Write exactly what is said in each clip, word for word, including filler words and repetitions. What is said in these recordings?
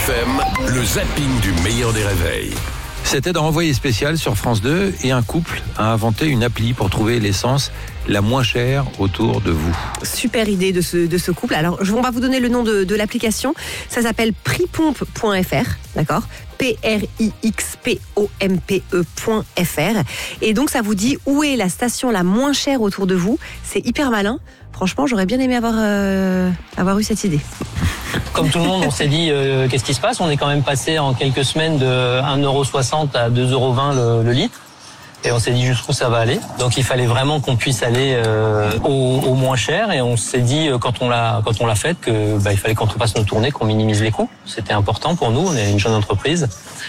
F M, le zapping du meilleur des réveils. C'était dans Envoyé spécial sur France deux et un couple a inventé une appli pour trouver l'essence la moins chère autour de vous. Super idée de ce, de ce couple. Alors, on va vous donner le nom de, de l'application. Ça s'appelle prixpompe point f r, d'accord ? P R I X P O M P E point F R. Et donc, ça vous dit où est la station la moins chère autour de vous. C'est hyper malin. Franchement, j'aurais bien aimé avoir, euh, avoir eu cette idée. Comme tout le monde, on s'est dit, euh, qu'est-ce qui se passe ? On est quand même passé en quelques semaines de un euro soixante à deux euros vingt le, le litre. Et on s'est dit jusqu'où ça va aller. Donc il fallait vraiment qu'on puisse aller euh, au, au moins cher. Et on s'est dit, quand on l'a, quand on l'a fait, que bah, il fallait quand on passe nos tournées, qu'on minimise les coûts. C'était important pour nous, on est une jeune entreprise.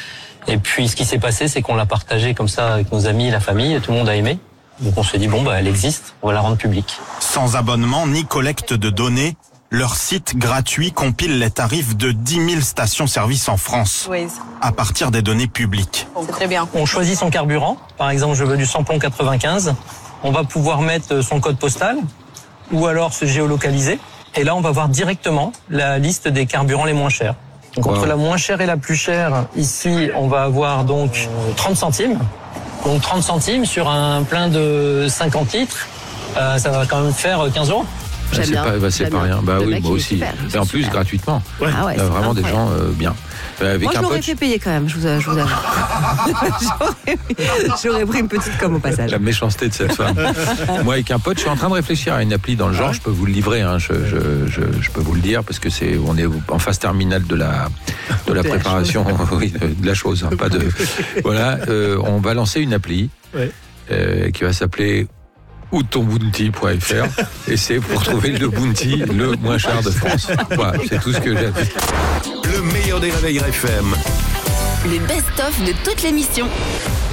Et puis ce qui s'est passé, c'est qu'on l'a partagé comme ça avec nos amis, la famille, et tout le monde a aimé. Donc on s'est dit, bon, bah, elle existe, on va la rendre publique. Sans abonnement ni collecte de données, leur site gratuit compile les tarifs de dix mille stations-service en France, oui, à partir des données publiques. C'est très bien. On choisit son carburant. Par exemple, je veux du samplon quatre-vingt-quinze. On va pouvoir mettre son code postal ou alors se géolocaliser. Et là, on va voir directement la liste des carburants les moins chers. Donc, wow. Entre la moins chère et la plus chère, ici, on va avoir donc trente centimes. Donc, trente centimes sur un plein de cinquante litres, euh, ça va quand même faire quinze euros. Bah, c'est pas, bah, c'est pas rien. Bah oui, moi aussi. Super, et en plus, super. Gratuitement. Ouais. Ah ouais, euh, vraiment incroyable. Des gens euh, bien. Euh, avec moi, je l'aurais fait payer quand même, je vous, je vous avoue. j'aurais, j'aurais pris une petite com au passage. La méchanceté de cette femme. Moi, avec un pote, je suis en train de réfléchir à une appli dans le genre. Je peux vous le livrer, hein, je, je, je, je peux vous le dire, parce que c'est, on est en phase terminale de la, de la de préparation, la oui, de la chose, hein, pas de. Voilà, euh, on va lancer une appli ouais. euh, qui va s'appeler Outonbounty point f r et c'est pour trouver le bounty le moins cher de France. Voilà, c'est tout ce que j'ai à dire. Le meilleur des réveils F M. Le best-of de toute l'émission.